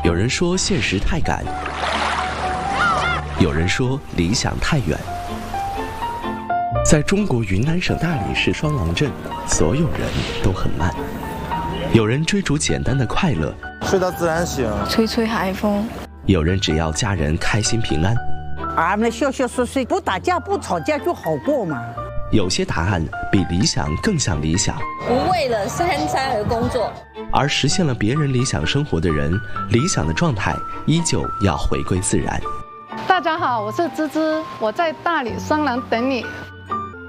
有人说现实太赶，有人说理想太远。在中国云南省大理市双廊镇，所有人都很慢。有人追逐简单的快乐， 睡到自然醒， 吹吹海风。 有人只要家人开心平安。 俺们笑笑说说，不打架不吵架就好过嘛。 有些答案比理想更像理想， 不为了三餐而工作， 而实现了别人理想生活的人，理想的状态依旧要回归自然。 大家好，我是芝芝，我在大理双廊等你。